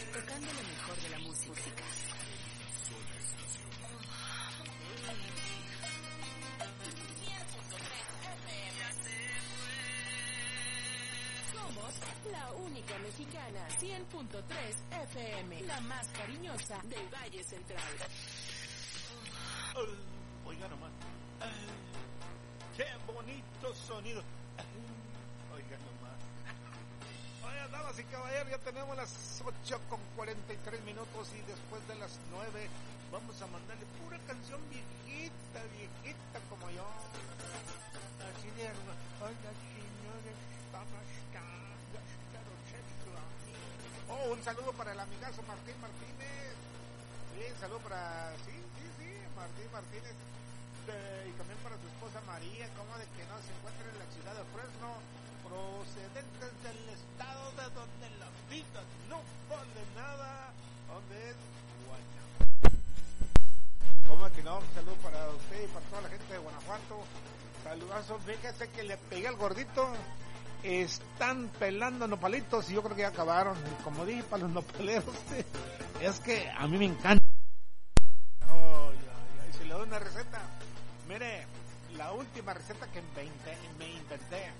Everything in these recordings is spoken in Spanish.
tocando lo mejor de la música. Somos la única mexicana, 100.3 FM, la más cariñosa del Valle Central. Oiga nomás. ¡Qué bonito sonido! Oiga nomás. Oiga, damas y caballeros, ya tenemos las 8:43 y después de las 9 vamos a mandarle pura canción viejita como yo. Así de oiga, señores, ¿cómo están? Oh, un saludo para el amigazo Martín Martínez. Sí, saludo para... Sí, Martín Martínez. Y también para su esposa María, como de que no se encuentra en la ciudad de Fresno, procedentes del estado de donde la vida no vale nada, donde es Guanajuato. ¿Cómo que no? Un saludo para usted y para toda la gente de Guanajuato. Saludazo, fíjese que le pegué al gordito. Están pelando nopalitos y yo creo que ya acabaron. Y como dije para los nopaleros, es que a mí me encanta. Si le doy una receta, mire, la última receta que me inventé: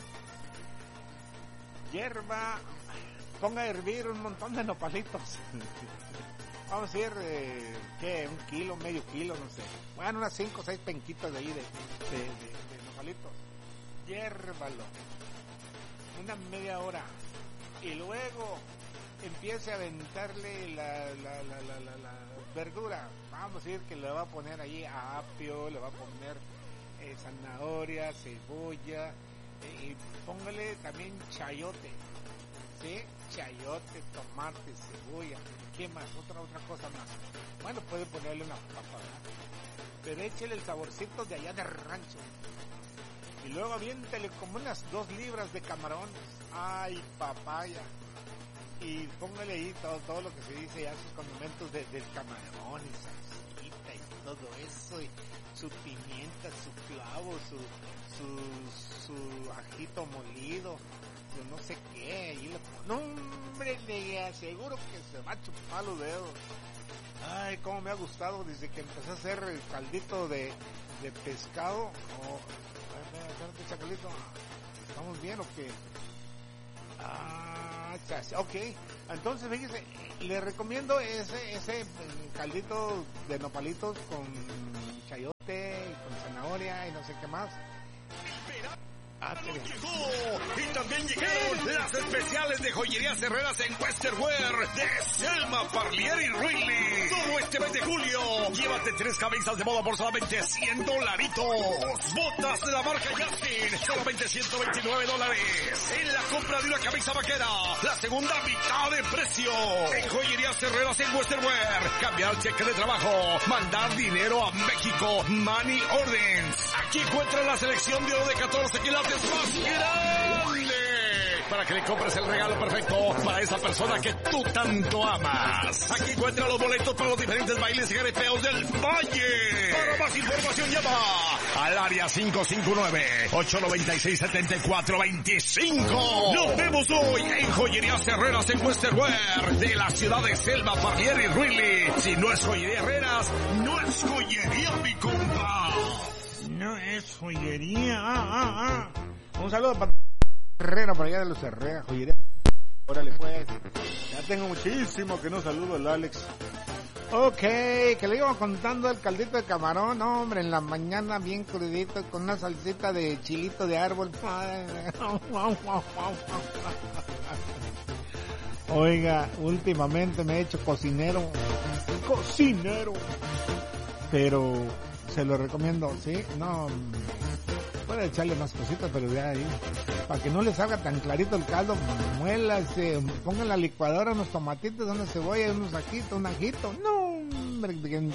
hierba, ponga a hervir un montón de nopalitos. Vamos a decir, ¿qué? 1 kilo, medio kilo, no sé. Bueno, unas 5 o 6 penquitas de ahí de nopalitos. Hiérvalo una media hora y luego empiece a aventarle la verdura. Vamos a decir que le va a poner ahí apio, le va a poner zanahoria, cebolla, y póngale también chayote, ¿sí? Chayote, tomate, cebolla. ¿Qué más? Otra cosa más. Bueno, puede ponerle una papa, ¿verdad? Pero échele el saborcito de allá de rancho. Y luego aviéntele como unas 2 libras de camarones. ¡Ay, papaya! Y póngale ahí todo lo que se dice ya, sus condimentos del camarón y salsita y todo eso, y su pimienta, su clavo, su ajito molido, su no sé qué, y no, hombre, le aseguro que se va a chupar los dedos. Ay, cómo me ha gustado desde que empecé a hacer el caldito de pescado. Chacalito, ¿estamos bien o qué? Ok, entonces fíjese, le recomiendo ese caldito de nopalitos con chayote y con zanahoria y no sé qué más. Y también llegaron las especiales de Joyerías Herreras en Westerwear de Selma, Parlier y Riley. Solo este mes de julio, llévate 3 camisas de moda por solamente $100. Botas de la marca Justin, solamente $129. En la compra de una camisa vaquera, la segunda mitad de precio. En Joyerías Herreras en Westerwear, cambiar cheque de trabajo, mandar dinero a México, Money Orders. Aquí encuentran la selección de oro de 14 quilates más grande para que le compres el regalo perfecto para esa persona que tú tanto amas. Aquí encuentra los boletos para los diferentes bailes y gareteos del Valle. Para más información llama al área 559-896-7425. Nos vemos hoy en Joyerías Herreras en Westerwear de la ciudad de Selma, Parlier y Riley. Si no es Joyería Herreras, no es joyería, mi compa. No es joyería. Un saludo para Herrera, por allá de los Herrera, joyería. Órale pues, ya tengo muchísimo que no saludo al Alex. Ok, que le iba contando el caldito de camarón, no, hombre, en la mañana bien crudito con una salsita de chilito de árbol. Oiga, últimamente me he hecho cocinero, pero se lo recomiendo, ¿sí? No, puede echarle más cositas, pero ya ahí, para que no le salga tan clarito el caldo, muelas, ponga en la licuadora unos tomatitos, una cebolla, unos ajitos, un ajito. No, hombre,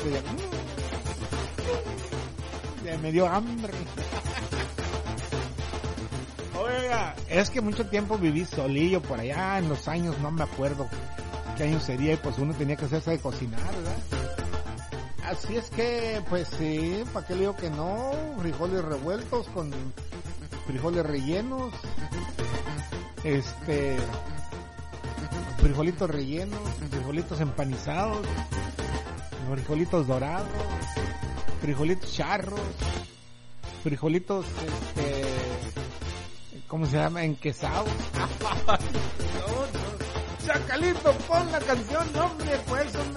ya me dio hambre. Oiga, es que mucho tiempo viví solillo por allá, en los años, no me acuerdo qué año sería, y pues uno tenía que hacerse de cocinar, ¿verdad? Así es que, pues sí, ¿para qué le digo que no? Frijoles revueltos con frijoles rellenos, frijolitos rellenos, frijolitos empanizados, frijolitos dorados, frijolitos charros, frijolitos, ¿cómo se llama? Enquesados. No. Chacalito, pon la canción, hombre, pues, hombre.